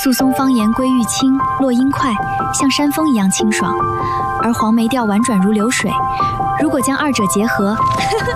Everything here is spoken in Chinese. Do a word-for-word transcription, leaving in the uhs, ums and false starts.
树松方言归玉清，落音快，像山风一样清爽；而黄梅调婉转如流水。如果将二者结合，呵呵